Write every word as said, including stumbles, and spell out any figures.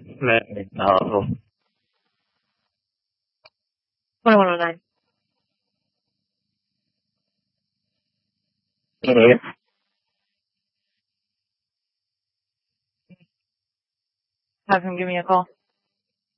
네, 나와서. twenty-one oh nine. 네. Have him give me a call.